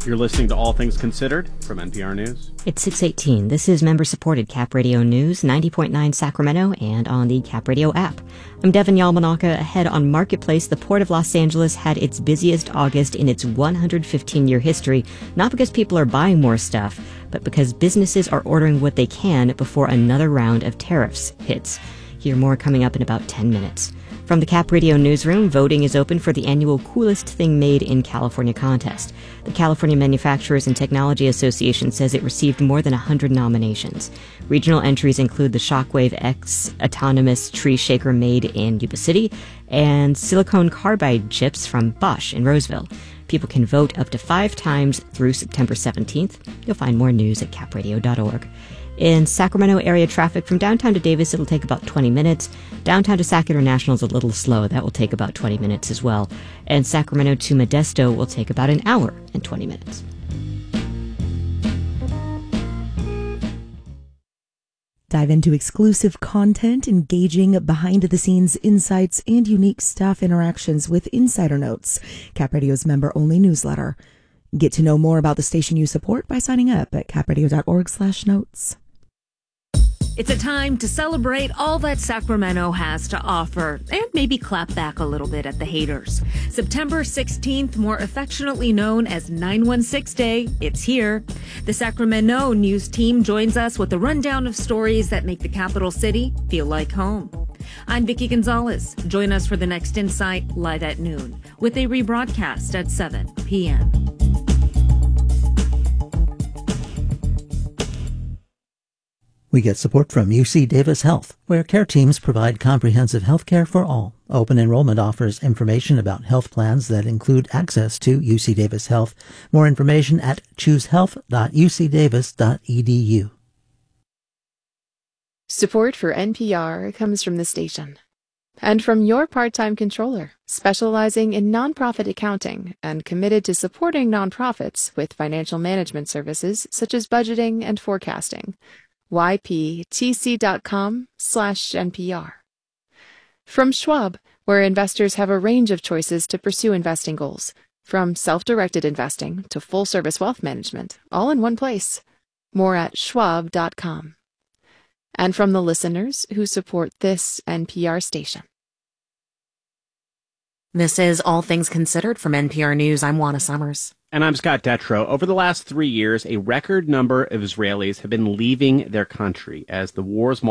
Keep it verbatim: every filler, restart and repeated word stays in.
You're listening to All Things Considered from N P R News. It's six eighteen. This is member-supported Cap Radio News, ninety point nine Sacramento, and on the Cap Radio app. I'm Devin Yalmanaka. Ahead on Marketplace, the Port of Los Angeles had its busiest August in its one hundred fifteen year history, not because people are buying more stuff, but because businesses are ordering what they can before another round of tariffs hits. Hear more coming up in about ten minutes. From the Cap Radio newsroom, voting is open for the annual Coolest Thing Made in California contest. The California Manufacturers and Technology Association says it received more than one hundred nominations. Regional entries include the Shockwave X autonomous tree shaker made in Yuba City and silicon carbide chips from Bosch in Roseville. People can vote up to five times through September seventeenth. You'll find more news at cap radio dot org. In Sacramento area traffic from downtown to Davis, it'll take about twenty minutes. Downtown to Sac International is a little slow. That will take about twenty minutes as well. And Sacramento to Modesto will take about an hour and twenty minutes. Dive into exclusive content, engaging behind-the-scenes insights, and unique staff interactions with Insider Notes, Cap Radio's member-only newsletter. Get to know more about the station you support by signing up at cap radio dot org slash notes. It's a time to celebrate all that Sacramento has to offer and maybe clap back a little bit at the haters. September sixteenth, more affectionately known as nine one six Day, it's here. The Sacramento News team joins us with a rundown of stories that make the capital city feel like home. I'm Vicki Gonzalez. Join us for the next Insight live at noon with a rebroadcast at seven p.m. We get support from U C Davis Health, where care teams provide comprehensive health care for all. Open enrollment offers information about health plans that include access to U C Davis Health. More information at choose health dot u c davis dot e d u. Support for N P R comes from the station and from your part-time controller, specializing in nonprofit accounting and committed to supporting nonprofits with financial management services such as budgeting and forecasting. y p t c dot com slash N P R. From Schwab, where investors have a range of choices to pursue investing goals, from self-directed investing to full-service wealth management, all in one place. More at schwab dot com. And from the listeners who support this N P R station. This is All Things Considered from N P R News. I'm Juana Summers. And I'm Scott Detrow. Over the last three years, a record number of Israelis have been leaving their country as the war's